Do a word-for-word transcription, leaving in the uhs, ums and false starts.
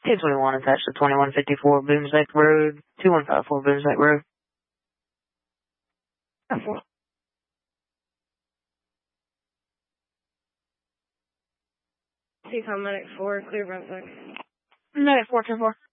T twenty-one attached to twenty-one fifty-four Boomsneck Road, two one five four Boomsneck Road. T Medic four, clear Brunswick. Medic four ten four.